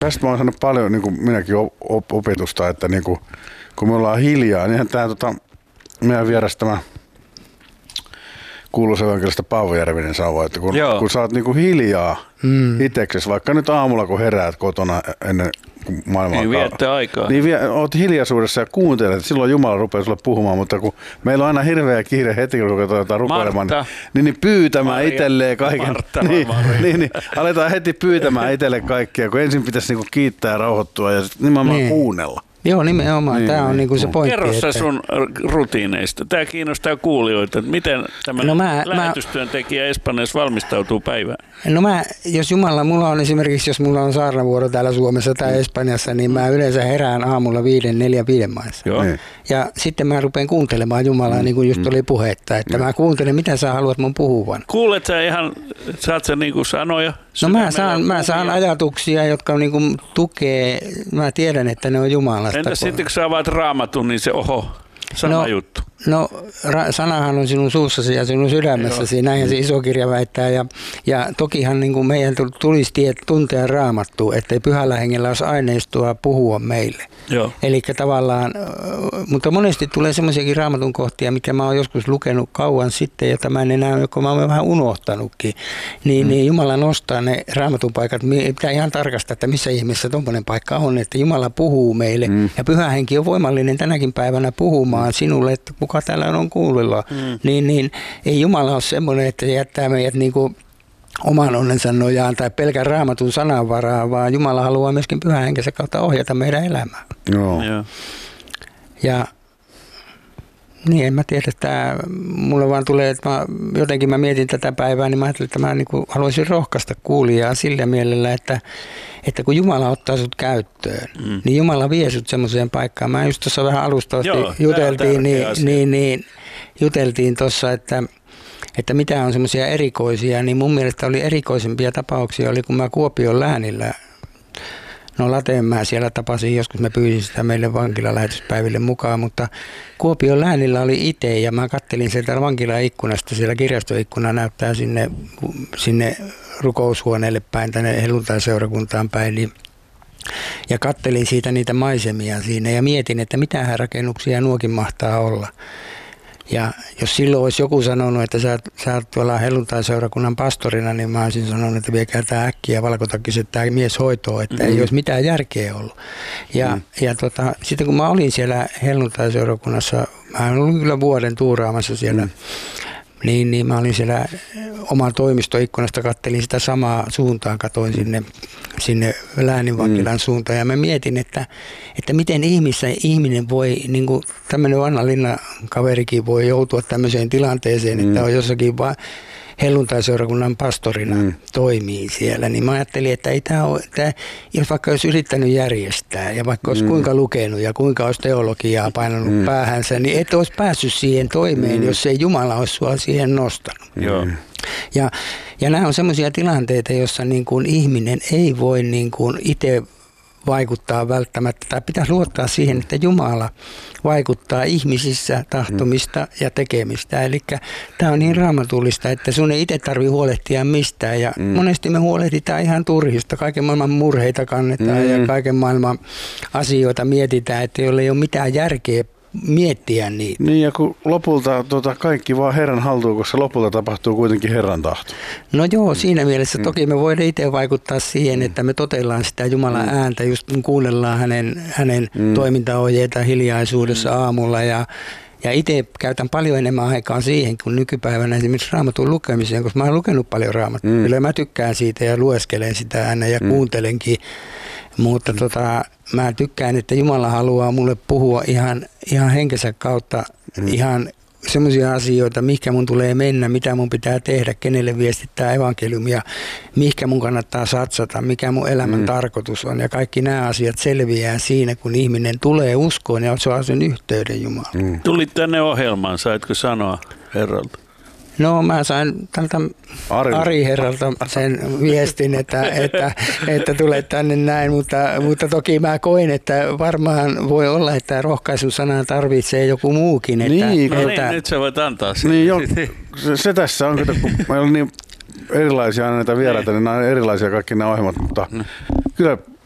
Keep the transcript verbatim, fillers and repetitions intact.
Tästä mä oon saanut paljon, niin kuin minäkin op- opetusta, että niin kuin, kun me ollaan hiljaa, niin tämä tota, meidän vieras tämä kuuluisa evankelista Paavo Järvinen sanoo, että kun, kun sä oot niin kuin hiljaa mm. itseksesi, vaikka nyt aamulla kun heräät kotona ennen kuin maailma niin viette aikaa. Niin vie, oot hiljaisuudessa ja kuuntelet, että silloin Jumala rupeaa sulle puhumaan, mutta kun meillä on aina hirveä kiire heti, kun ruvetaan rukoilemaan, niin, niin, niin pyytämään Maria, itselleen kaiken. Martta, niin, niin, niin, aletaan heti pyytämään itselle kaikkea, kun ensin pitäisi niinku kiittää ja rauhoittua ja sitten nimenomaan niin. kuunnella. Joo, nimenomaan. Niin, tämä on niinku se pointti. Kerro sä että... sun rutiineista. Tämä kiinnostaa kuulijoita, että miten tämä no mä, lähetystyöntekijä mä... Espanjassa valmistautuu päivään. No mä, jos Jumala, mulla on esimerkiksi, jos mulla on saarnavuoro täällä Suomessa tai Espanjassa, niin mä yleensä herään aamulla viiden, neljän, viiden maissa. Joo. Ja sitten mä rupean kuuntelemaan Jumalaa, mm. niin kuin just oli puhetta, että mm. mä kuuntelen, mitä sä haluat mun puhuvan. Kuulet sä ihan, saat sä niinku sanoja? No mä saan, mä saan ajatuksia, jotka niinku tukee, mä tiedän, että ne on Jumalasta. Entäs sitten kun sä avaat Raamatun, niin se oho, sama no, juttu. No ra- sanahan on sinun suussasi ja sinun sydämessäsi, näinhän se iso kirja väittää. Ja, ja tokihan niin kuin meidän tulisi tiet, tuntea Raamattua, ettei pyhällä hengellä olisi aineistoa puhua meille. Eli tavallaan, mutta monesti tulee semmoisiakin Raamatun kohtia, mikä mä oon joskus lukenut kauan sitten, jota mä en enää, kun mä oon vähän unohtanutkin. Niin, mm. niin Jumala nostaa ne Raamatun paikat, pitää ihan tarkastaa, että missä ihmeessä tommoinen paikka on, että Jumala puhuu meille. Mm. Ja pyhä henki on voimallinen tänäkin päivänä puhumaan sinulle, että kuka täällä on kuulolla, mm. niin, niin ei Jumala ole semmoinen, että se jättää meidät niin kuin oman onnensa nojaan tai pelkän Raamatun sananvaraa, vaan Jumala haluaa myöskin pyhän henkensä kautta ohjata meidän elämää. Joo. Ja niin, en mä tiedä, että mulle vaan tulee, että mä, jotenkin mä mietin tätä päivää, niin mä ajattelin, että mä niin kuin haluaisin rohkaista kuulijaa sillä mielellä, että, että kun Jumala ottaa sut käyttöön, mm. niin Jumala vie sut semmoiseen paikkaan. Mä just tuossa vähän alustavasti Joo, juteltiin, niin, niin, niin, juteltiin tuossa, että, että mitä on semmoisia erikoisia, niin mun mielestä oli erikoisempia tapauksia, oli kun mä Kuopion läänillä, no Lateenmäen siellä tapasin, joskus mä pyysin sitä meille vankilalähetyspäiville mukaan, mutta Kuopion läänillä oli itse ja mä kattelin sieltä vankilaikkunasta, siellä kirjastoikkuna näyttää sinne, sinne rukoushuoneelle päin, tänne helluntai-seurakuntaan päin, niin, ja kattelin siitä niitä maisemia siinä ja mietin, että mitähän rakennuksia nuokin mahtaa olla. Ja jos silloin olisi joku sanonut, että sä, sä oot tuolla helluntai-seurakunnan pastorina, niin mä olisin sanonut, että viekää tämä äkkiä valkotakkiset tämä mies hoitoon, että mm-hmm. ei olisi mitään järkeä ollut. Ja, mm. ja tota, sitten kun mä olin siellä helluntai-seurakunnassa, mä olin kyllä vuoden tuuraamassa siellä, mm. niin, niin mä olin siellä oman toimistoikkunasta, kattelin sitä samaa suuntaan, katoin sinne, sinne lääninvankilan mm. suuntaan ja mä mietin, että, että miten ihmissä, ihminen voi, niin kuin tämmöinen vanha linnakaverikin voi joutua tämmöiseen tilanteeseen, mm. että on jossakin vaan helluntai-seurakunnan pastorina mm. toimii siellä, niin mä ajattelin, että ei tämä ole, tämä, jos vaikka olisi yrittänyt järjestää ja vaikka olisi mm. kuinka lukenut ja kuinka olisi teologiaa painanut mm. päähänsä, niin et olisi päässyt siihen toimeen, mm. jos ei Jumala olisi sua siihen nostanut. Mm. Ja, ja nämä on semmoisia tilanteita, joissa niin kuin ihminen ei voi niin kuin itse vaikuttaa välttämättä, tai pitäisi luottaa siihen, että Jumala vaikuttaa ihmisissä tahtomista ja tekemistä. Eli tämä on niin raamatullista, että sun ei itse tarvitse huolehtia mistään. Ja mm. monesti me huolehditaan ihan turhista. Kaiken maailman murheita kannetaan mm. ja kaiken maailman asioita mietitään, että joilla ei ole mitään järkeä miettiä niitä. Niin ja kun lopulta tota, kaikki vaan Herran haltuun, koska lopulta tapahtuu kuitenkin Herran tahto. No joo, siinä mielessä mm. toki me voidaan itse vaikuttaa siihen, että me totellaan sitä Jumalan mm. ääntä, just kun kuunnellaan hänen, hänen mm. toimintaohjeita hiljaisuudessa mm. aamulla ja Ja itse käytän paljon enemmän aikaa siihen kuin nykypäivänä esimerkiksi Raamatun lukemiseen, koska mä oon lukenut paljon Raamattua. Mm. Kyllä mä tykkään siitä ja lueskelen sitä aina ja mm. kuuntelenkin. Mutta tota, mä tykkään, että Jumala haluaa mulle puhua ihan, ihan henkensä kautta mm. ihan semmoisia asioita, mihinkä mun tulee mennä, mitä mun pitää tehdä, kenelle viestittää evankeliumia, mihinkä mun kannattaa satsata, mikä mun elämän mm. tarkoitus on. Ja kaikki nämä asiat selviää siinä, kun ihminen tulee uskoon ja saa sen yhteyden Jumalaan. Mm. Tulit tänne ohjelmaan, saitko sanoa Herralta? No mä sain tältä Ari, Ari herralta sen viestin, että, että, että tulet tänne näin, mutta, mutta toki mä koin, että varmaan voi olla, että rohkaisun sanaa tarvitsee joku muukin. Että, niin, no että, niin, nyt sä voit antaa sen. Niin, jo, se, se tässä on, kun meillä on niin erilaisia näitä vieraita, niin nämä on erilaisia kaikki nämä ohjelmat, mutta mm. kyllä